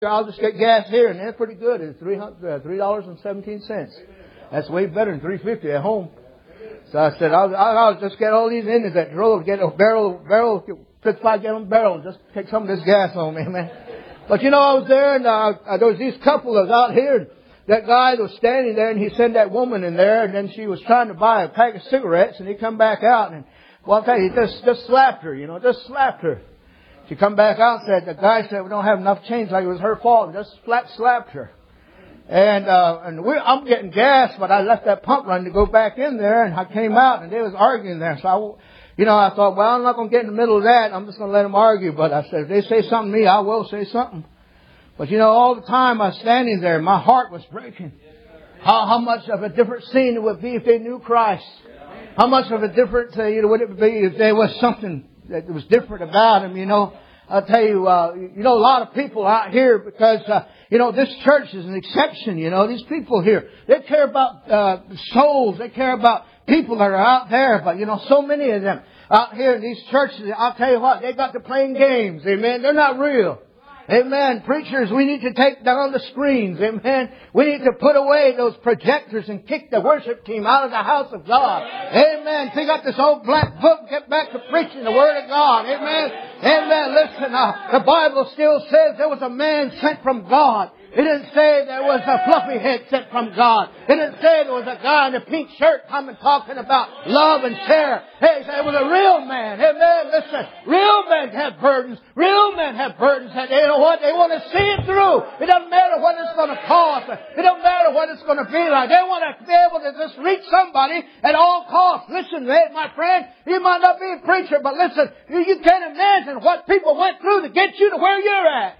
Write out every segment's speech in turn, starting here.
I'll just get gas here, and they're pretty good. It's $3.17. That's way better than $3.50 at home. So I said, I'll just get all these in that roll, get a barrel, 55-gallon barrel, and just take some of this gas home, amen. But I was there, and there was these couple that was out here, and that guy was standing there, and he sent that woman in there, and then she was trying to buy a pack of cigarettes, and he come back out, and well, I'll tell you, he just slapped her, just slapped her. She come back out and said, the guy said, we don't have enough change, like it was her fault, and just slapped her. And I'm getting gas, but I left that pump running to go back in there, and I came out, and they was arguing there. So I thought, well, I'm not going to get in the middle of that. I'm just going to let them argue. But I said, if they say something to me, I will say something. But all the time I was standing there, my heart was breaking. How much of a different scene it would be if they knew Christ. How much of a different, would it be if there was something that was different about Him, I'll tell you, a lot of people out here because, this church is an exception, these people here, they care about, souls, they care about people that are out there, but so many of them out here in these churches, I'll tell you what, they got to playing games, amen, they're not real. Amen. Preachers, we need to take down the screens. Amen. We need to put away those projectors and kick the worship team out of the house of God. Amen. Pick up this old black book and get back to preaching the Word of God. Amen. Amen. Listen, the Bible still says there was a man sent from God. It didn't say there was a fluffy head sent from God. It didn't say there was a guy in a pink shirt coming talking about love and care. Hey, it was a real man. Amen. Listen, real men have burdens. Real men have burdens. And you know what? They want to see it through. It doesn't matter what it's going to cost. It doesn't matter what it's going to be like. They want to be able to just reach somebody at all costs. Listen, my friend, you might not be a preacher, but listen, you can't imagine what people went through to get you to where you're at.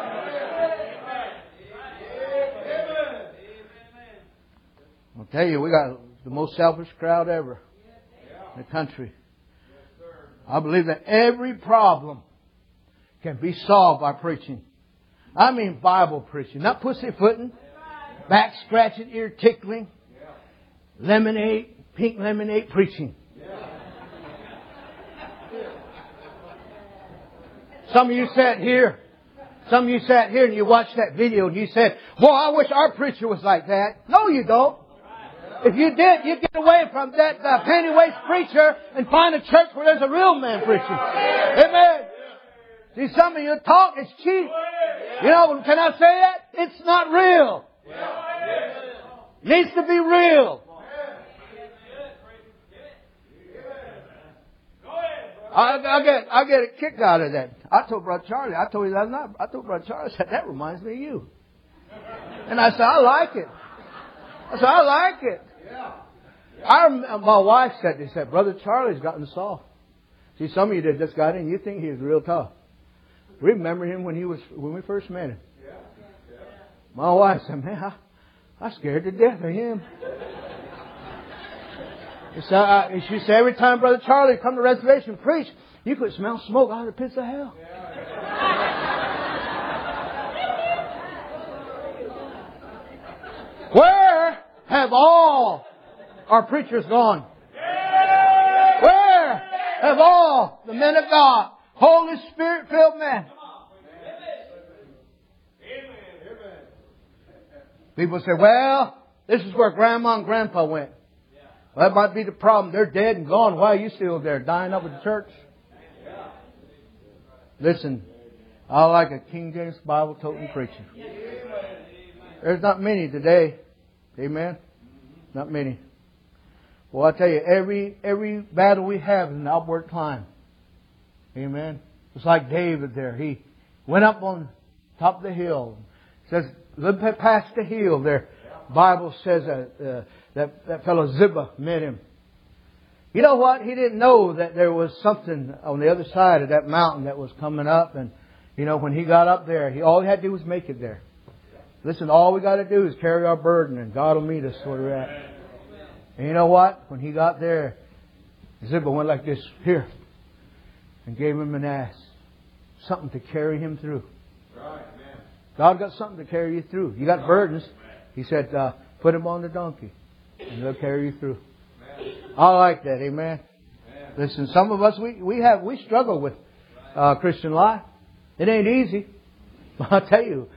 I'll tell you, we got the most selfish crowd ever in the country. I believe that every problem can be solved by preaching. I mean Bible preaching, not pussyfooting, back scratching, ear tickling, pink lemonade preaching. Some of you sat here and you watched that video and you said, boy, I wish our preacher was like that. No, you don't. If you did, you'd get away from that penny-waist preacher and find a church where there's a real man preaching. Amen. See, some of you talk is cheap. Can I say that? It's not real. It needs to be real. I get a kick out of that. I told Brother Charlie, I told Brother Charlie, I said, that reminds me of you. And I said, I like it. My wife said, Brother Charlie's gotten soft. See, some of you that just got in, you think he was real tough. Remember him when we first met him. My wife said, man, I scared to death of him. She said, every time Brother Charlie come to reservation and preach, you could smell smoke out of the pits of hell. Where have all our preachers gone? Where have all the men of God, Holy Spirit-filled men? People say, well, this is where Grandma and Grandpa went. Well, that might be the problem. They're dead and gone. Why are you still there, dying up with the church? Listen, I like a King James Bible toting preacher. There's not many today. Amen? Not many. Well, I tell you, every battle we have is an upward climb. Amen? It's like David there. He went up on top of the hill. It says, a little bit past the hill there. Bible says that fellow Ziba met him. You know what? He didn't know that there was something on the other side of that mountain that was coming up. And, when he got up there, all he had to do was make it there. Listen, all we got to do is carry our burden and God will meet us where we're at. And you know what? When he got there, Ziba went like this, here, and gave him an ass. Something to carry him through. God got something to carry you through. You got burdens. He said, put him on the donkey and they'll carry you through. I like that. Amen. Listen, some of us, we struggle with Christian life. It ain't easy. But I'll tell you,